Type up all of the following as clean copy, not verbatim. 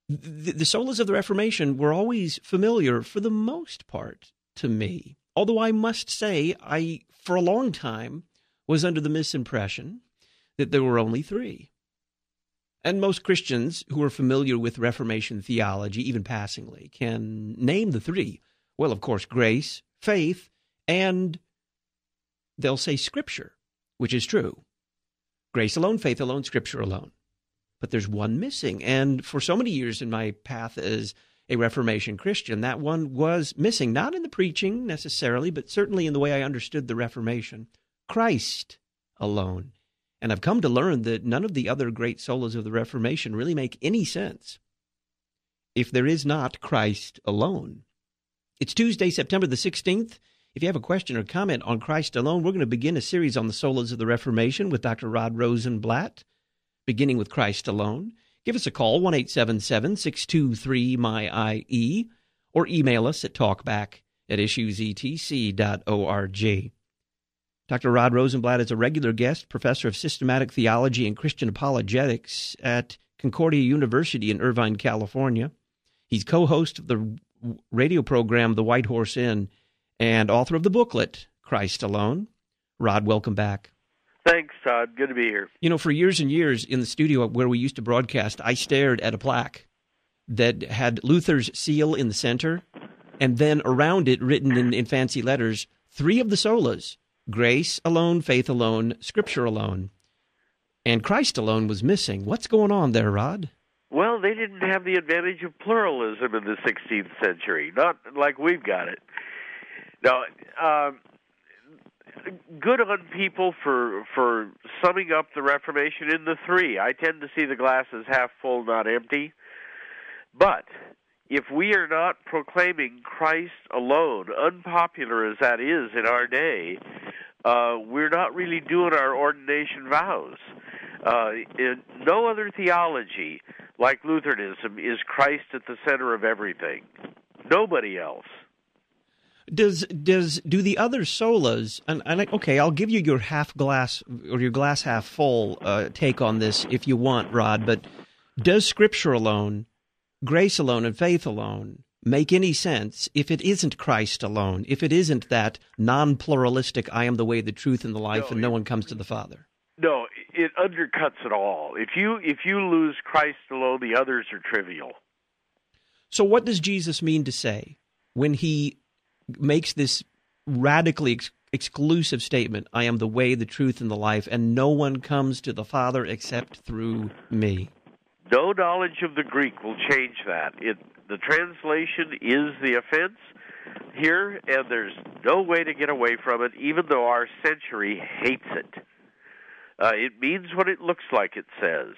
The solas of the Reformation were always familiar, for the most part, to me. Although I must say, I, for a long time, was under the misimpression that there were only three. And most Christians who are familiar with Reformation theology, even passingly, can name the three. Well, of course, grace, faith, and they'll say Scripture, which is true. Grace alone, faith alone, Scripture alone. But there's one missing. And for so many years in my path as a Reformation Christian, that one was missing, not in the preaching necessarily, but certainly in the way I understood the Reformation. Christ alone. And I've come to learn that none of the other great solas of the Reformation really make any sense if there is not Christ alone. It's Tuesday, September the 16th. If you have a question or comment on Christ alone, we're going to begin a series on the solas of the Reformation with Dr. Rod Rosenblatt, beginning with Christ alone. Give us a call, 1-877-623-MY-IE, or email us at talkback@issuesetc.org. Dr. Rod Rosenblatt is a regular guest, professor of systematic theology and Christian apologetics at Concordia University in Irvine, California. He's co-host of the radio program The White Horse Inn and author of the booklet, Christ Alone. Rod, welcome back. Thanks, Todd. Good to be here. You know, for years and years in the studio where we used to broadcast, I stared at a plaque that had Luther's seal in the center, and then around it, written in fancy letters, three of the solas: grace alone, faith alone, Scripture alone. And Christ alone was missing. What's going on there, Rod? Well, they didn't have the advantage of pluralism in the 16th century, not like we've got it. Now, good on people for summing up the Reformation in the three. I tend to see the glass as half full, not empty. But if we are not proclaiming Christ alone, unpopular as that is in our day, we're not really doing our ordination vows. In no other theology, like Lutheranism, is Christ at the center of everything. Nobody else. Do the other solas, and okay, I'll give you your half glass or your glass half full take on this if you want, Rod, but does Scripture alone, grace alone, and faith alone make any sense if it isn't Christ alone, if it isn't that non-pluralistic, I am the way, the truth, and the life, and no one comes to the Father? No, it undercuts it all. If you lose Christ alone, the others are trivial. So what does Jesus mean to say when he makes this radically exclusive statement, I am the way, the truth, and the life, and no one comes to the Father except through me? No knowledge of the Greek will change that. The translation is the offense here, and there's no way to get away from it, even though our century hates it. It means what it looks like it says.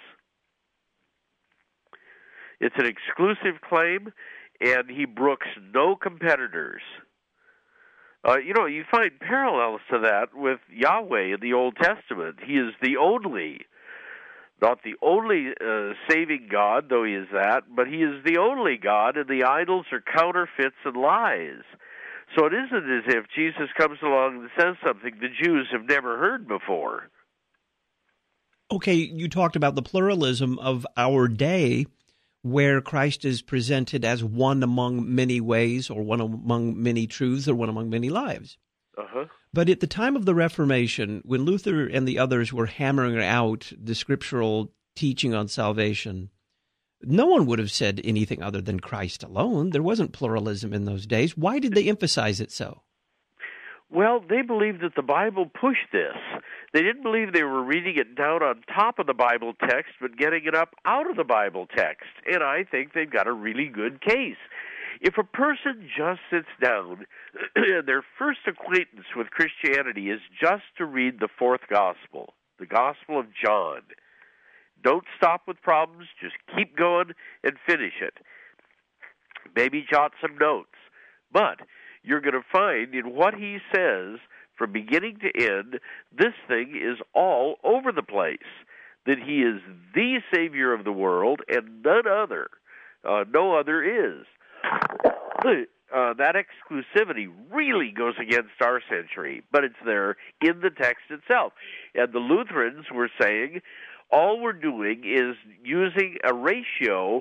It's an exclusive claim, and he brooks no competitors. You find parallels to that with Yahweh in the Old Testament. He is the only, not the only saving God, though he is that, but he is the only God, and the idols are counterfeits and lies. So it isn't as if Jesus comes along and says something the Jews have never heard before. Okay, you talked about the pluralism of our day, where Christ is presented as one among many ways, or one among many truths, or one among many lives. Uh-huh. But at the time of the Reformation, when Luther and the others were hammering out the scriptural teaching on salvation, no one would have said anything other than Christ alone. There wasn't pluralism in those days. Why did they emphasize it so? Well, they believed that the Bible pushed this. They didn't believe they were reading it down on top of the Bible text, but getting it up out of the Bible text. And I think they've got a really good case. If a person just sits down and their first acquaintance with Christianity is just to read the fourth gospel, the Gospel of John, don't stop with problems, just keep going and finish it. Maybe jot some notes. But you're going to find in what he says, from beginning to end, this thing is all over the place. That he is the Savior of the world and none other. No other is. That exclusivity really goes against our century, but it's there in the text itself. And the Lutherans were saying, all we're doing is using a ratio